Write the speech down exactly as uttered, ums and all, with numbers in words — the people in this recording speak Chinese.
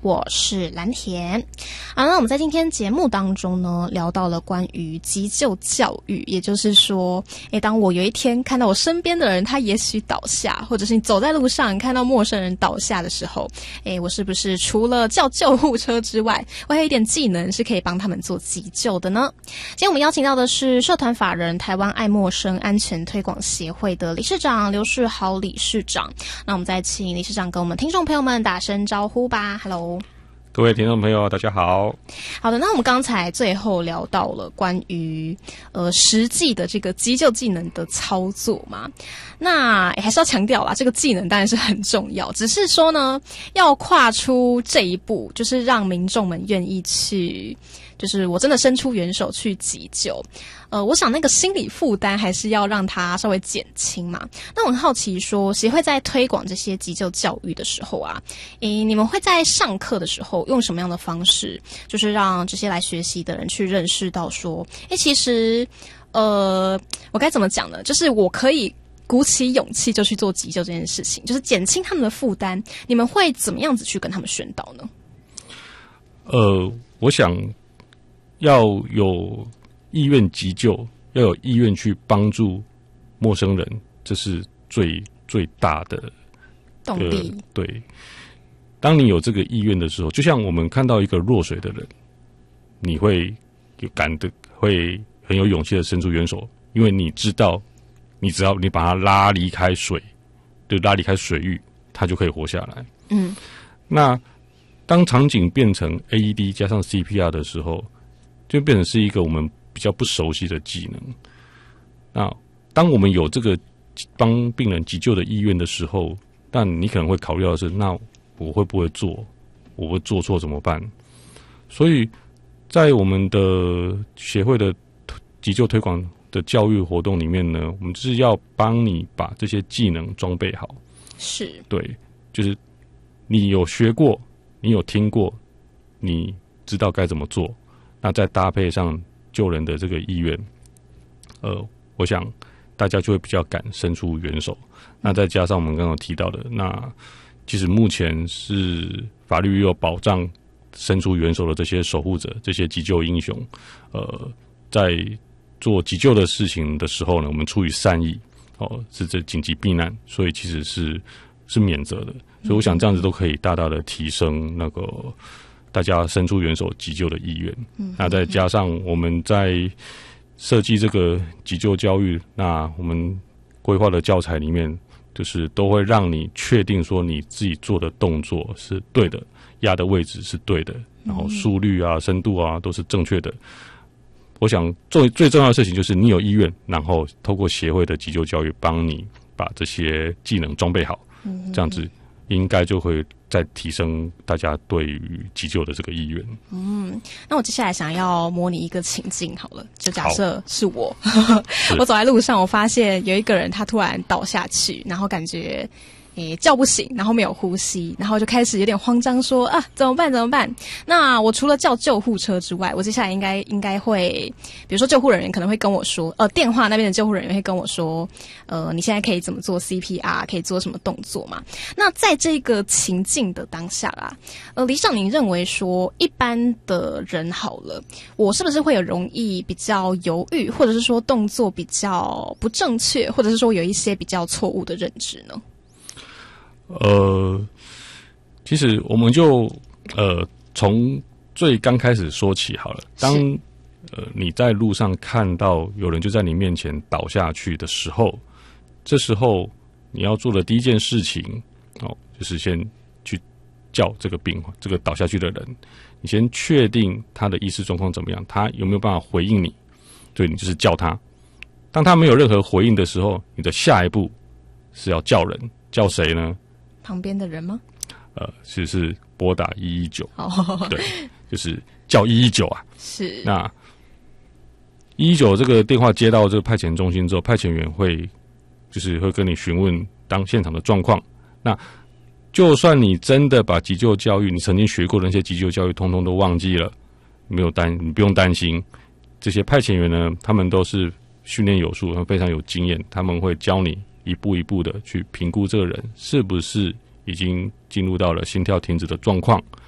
我是蓝田。好，那我们在今天节目当中呢，聊到了关于急救教育，也就是说，诶，当我有一天看到我身边的人他也许倒下，或者是你走在路上看到陌生人倒下的时候，诶，我是不是除了叫救护车之外，我还有一点技能是可以帮他们做急救的呢？今天我们邀请到的是社团法人台湾爱默生安全推广协会的理事长刘世豪理事长。那我们再请理事长跟我们听众朋友们打声招呼吧。 Hello， 各位听众朋友大家好。 好的，那我们刚才最后聊到了关于呃实际的这个急救技能的操作嘛，那还是要强调啦，这个技能当然是很重要，只是说呢，要跨出这一步，就是让民众们愿意去，就是我真的伸出援手去急救，呃，我想那个心理负担还是要让它稍微减轻嘛。那我很好奇说，协会在推广这些急救教育的时候啊，诶，你们会在上课的时候用什么样的方式，就是让这些来学习的人去认识到说，诶，其实，呃，我该怎么讲呢？就是我可以鼓起勇气就去做急救这件事情，就是减轻他们的负担。你们会怎么样子去跟他们宣导呢？ 呃，我想要有意愿急救，要有意愿去帮助陌生人，这是最最大的动力。 呃、对，当你有这个意愿的时候，就像我们看到一个落水的人，你会有感的，会很有勇气的伸出援手，因为你知道，你只要你把他拉离开水，就拉离开水域，他就可以活下来。 嗯， 那当场景变成 A E D 加上 C P R 的时候，就变成是一个我们比较不熟悉的技能。那当我们有这个帮病人急救的意愿的时候，但你可能会考虑到的是，那我会不会做？我会做错怎么办？所以在我们的协会的急救推广的教育活动里面呢，我们就是要帮你把这些技能装备好。 是， 对，就是你有学过，你有听过，你知道该怎么做，那再搭配上救人的这个意愿，呃，我想大家就会比较敢伸出援手。那再加上我们刚刚提到的，那其实目前是法律有保障伸出援手的这些守护者，这些急救英雄，呃，在做急救的事情的时候呢，我们出于善意，哦，是这紧急避难，所以其实是是免责的。所以我想这样子都可以大大的提升那个大家伸出援手急救的意愿。嗯，那再加上我们在设计这个急救教育，那我们规划的教材里面，就是都会让你确定说你自己做的动作是对的，压的位置是对的，然后速率啊、深度啊都是正确的。我想最最重要的事情就是你有意愿，然后透过协会的急救教育帮你把这些技能装备好，嗯、这样子应该就会再提升大家对于急救的这个意愿。 嗯，那我接下来想要模拟一个情境好了，就假设是我，我走在路上，我发现有一个人他突然倒下去，然后感觉诶叫不醒，然后没有呼吸，然后就开始有点慌张说啊怎么办怎么办？那我除了叫救护车之外，我接下来应该应该会，比如说救护人员可能会跟我说，呃电话那边的救护人员会跟我说，呃你现在可以怎么做 C P R， 可以做什么动作嘛？那在这个情境的当下啦，呃理事长您认为说一般的人好了，我是不是会有容易比较犹豫，或者是说动作比较不正确，或者是说有一些比较错误的认知呢？ 呃，其实我们就呃从最刚开始说起好了。当呃你在路上看到有人就在你面前倒下去的时候，这时候你要做的第一件事情哦，就是先去叫这个病患，这个倒下去的人，你先确定他的意识状况怎么样，他有没有办法回应你，所以你就是叫他。当他没有任何回应的时候，你的下一步是要叫人，叫谁呢？ 旁边的人吗？ 呃，其实是拨打一一九， 哦， 对，就是叫一一九啊。 是。 那一一九这个电话接到这个派遣中心之后，派遣员会就是会跟你询问当现场的状况。那就算你真的把急救教育，你曾经学过的那些急救教育，通通都忘记了，没有担，你不用担心。这些派遣员呢，他们都是训练有素，非常有经验，他们会教你一步一步的去评估这个人是不是已经进入到了心跳停止的状况。